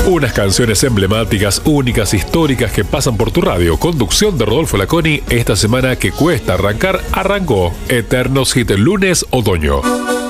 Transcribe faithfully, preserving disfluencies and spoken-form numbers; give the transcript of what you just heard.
Unas canciones emblemáticas, únicas, históricas que pasan por tu radio. Conducción de Rodolfo Laconi. Esta semana que cuesta arrancar, arrancó. Eternos Hit, lunes, otoño.